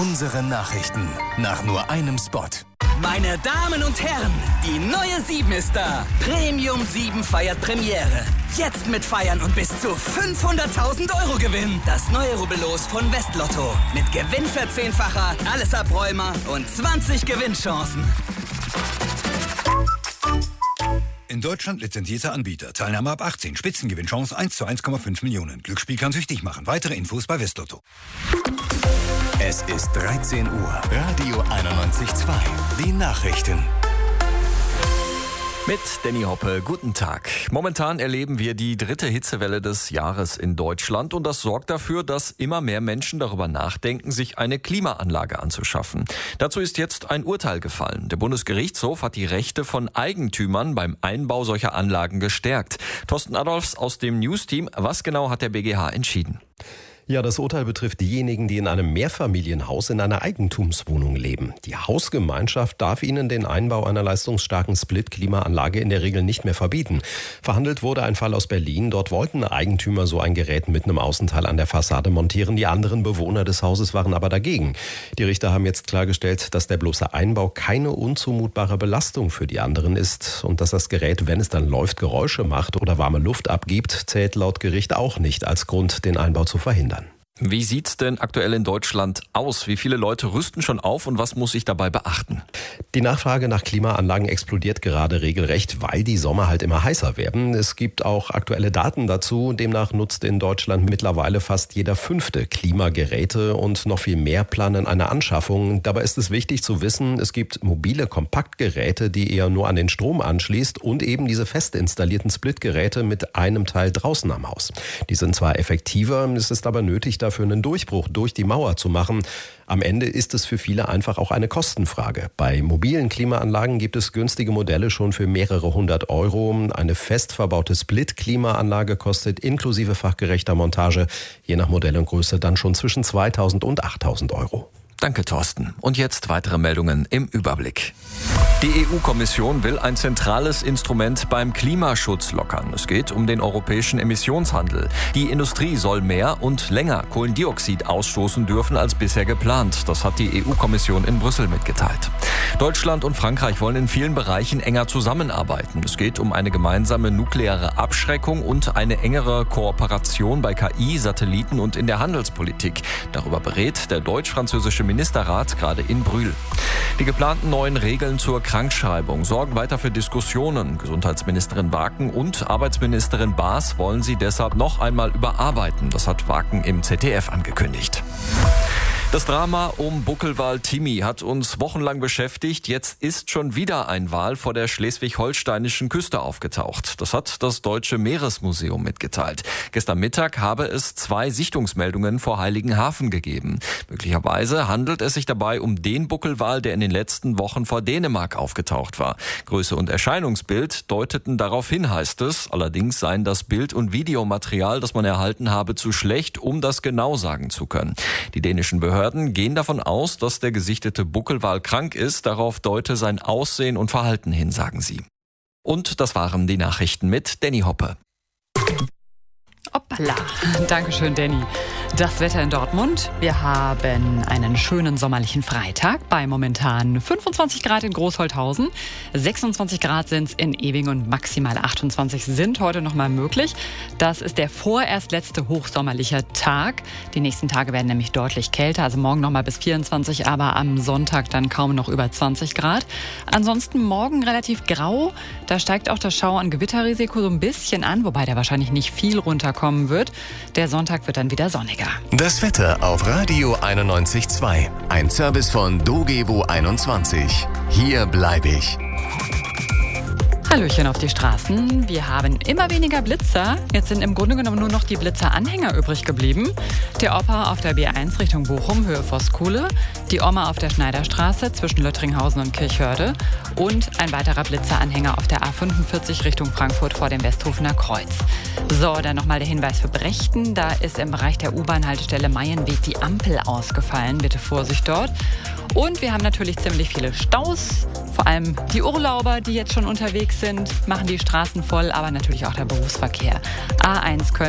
Unsere Nachrichten nach nur einem Spot. Meine Damen und Herren, die neue 7 ist da. Premium 7 feiert Premiere. Jetzt mit Feiern und bis zu 500.000 € Gewinn. Das neue Rubbellos von Westlotto. Mit Gewinnverzehnfacher, alles Abräumer und 20 Gewinnchancen. In Deutschland lizenzierter Anbieter. Teilnahme ab 18. Spitzengewinnchance 1 zu 1,5 Millionen. Glücksspiel kann süchtig machen. Weitere Infos bei Westlotto. Es ist 13 Uhr. Radio 91.2. Die Nachrichten. Mit Danny Hoppe, guten Tag. Momentan erleben wir die 3. Hitzewelle des Jahres in Deutschland und das sorgt dafür, dass immer mehr Menschen darüber nachdenken, sich eine Klimaanlage anzuschaffen. Dazu ist jetzt ein Urteil gefallen. Der Bundesgerichtshof hat die Rechte von Eigentümern beim Einbau solcher Anlagen gestärkt. Thorsten Adolfs aus dem News-Team. Was genau hat der BGH entschieden? Ja, das Urteil betrifft diejenigen, die in einem Mehrfamilienhaus in einer Eigentumswohnung leben. Die Hausgemeinschaft darf ihnen den Einbau einer leistungsstarken Split-Klimaanlage in der Regel nicht mehr verbieten. Verhandelt wurde ein Fall aus Berlin. Dort wollten Eigentümer so ein Gerät mit einem Außenteil an der Fassade montieren. Die anderen Bewohner des Hauses waren aber dagegen. Die Richter haben jetzt klargestellt, dass der bloße Einbau keine unzumutbare Belastung für die anderen ist und dass das Gerät, wenn es dann läuft, Geräusche macht oder warme Luft abgibt, zählt laut Gericht auch nicht als Grund, den Einbau zu verhindern. Wie sieht's denn aktuell in Deutschland aus? Wie viele Leute rüsten schon auf und was muss ich dabei beachten? Die Nachfrage nach Klimaanlagen explodiert gerade regelrecht, weil die Sommer halt immer heißer werden. Es gibt auch aktuelle Daten dazu. Demnach nutzt in Deutschland mittlerweile fast jeder 5. Klimageräte und noch viel mehr planen eine Anschaffung. Dabei ist es wichtig zu wissen, es gibt mobile Kompaktgeräte, die eher nur an den Strom anschließt und eben diese fest installierten Splitgeräte mit einem Teil draußen am Haus. Die sind zwar effektiver, es ist aber nötig, dafür einen Durchbruch durch die Mauer zu machen. Am Ende ist es für viele einfach auch eine Kostenfrage. Bei mobilen Klimaanlagen gibt es günstige Modelle schon für mehrere 100 €. Eine fest verbaute Split-Klimaanlage kostet inklusive fachgerechter Montage je nach Modell und Größe dann schon zwischen 2.000 und 8.000 €. Danke, Thorsten. Und jetzt weitere Meldungen im Überblick. Die EU-Kommission will ein zentrales Instrument beim Klimaschutz lockern. Es geht um den europäischen Emissionshandel. Die Industrie soll mehr und länger Kohlendioxid ausstoßen dürfen als bisher geplant. Das hat die EU-Kommission in Brüssel mitgeteilt. Deutschland und Frankreich wollen in vielen Bereichen enger zusammenarbeiten. Es geht um eine gemeinsame nukleare Abschreckung und eine engere Kooperation bei KI, Satelliten und in der Handelspolitik. Darüber berät der deutsch-französische Ministerrat gerade in Brühl. Die geplanten neuen Regeln zur Krankschreibung sorgen weiter für Diskussionen. Gesundheitsministerin Waken und Arbeitsministerin Baas wollen sie deshalb noch einmal überarbeiten. Das hat Waken im ZDF angekündigt. Das Drama um Buckelwal Timmy hat uns wochenlang beschäftigt. Jetzt ist schon wieder ein Wal vor der schleswig-holsteinischen Küste aufgetaucht. Das hat das Deutsche Meeresmuseum mitgeteilt. Gestern Mittag habe es 2 Sichtungsmeldungen vor Heiligenhafen gegeben. Möglicherweise handelt es sich dabei um den Buckelwal, der in den letzten Wochen vor Dänemark aufgetaucht war. Größe und Erscheinungsbild deuteten darauf hin, heißt es. Allerdings seien das Bild- und Videomaterial, das man erhalten habe, zu schlecht, um das genau sagen zu können. Die dänischen Behörden gehen davon aus, dass der gesichtete Buckelwal krank ist. Darauf deute sein Aussehen und Verhalten hin, sagen sie. Und das waren die Nachrichten mit Danny Hoppe. Hoppala. Dankeschön, Danny. Das Wetter in Dortmund. Wir haben einen schönen sommerlichen Freitag bei momentan 25 Grad in Großholthausen. 26 Grad sind es in Ewing und maximal 28 sind heute noch mal möglich. Das ist der vorerst letzte hochsommerliche Tag. Die nächsten Tage werden nämlich deutlich kälter. Also morgen noch mal bis 24, aber am Sonntag dann kaum noch über 20 Grad. Ansonsten morgen relativ grau. Da steigt auch das Schauer- und Gewitterrisiko so ein bisschen an, wobei da wahrscheinlich nicht viel runterkommen wird. Der Sonntag wird dann wieder sonniger. Das Wetter auf Radio 91.2. Ein Service von Dogevo 21. Hier bleibe ich. Hallöchen auf die Straßen. Wir haben immer weniger Blitzer. Jetzt sind im Grunde genommen nur noch die Blitzeranhänger übrig geblieben. Der Opa auf der B1 Richtung Bochum, Höhe Voskuhle. Die Oma auf der Schneiderstraße zwischen Löttringhausen und Kirchhörde. Und ein weiterer Blitzeranhänger auf der A45 Richtung Frankfurt vor dem Westhofener Kreuz. So, dann nochmal der Hinweis für Brechten. Da ist im Bereich der U-Bahn-Haltestelle Maienweg die Ampel ausgefallen. Bitte Vorsicht dort. Und wir haben natürlich ziemlich viele Staus. Vor allem die Urlauber, die jetzt schon unterwegs sind, machen die Straßen voll, aber natürlich auch der Berufsverkehr. A1 Köln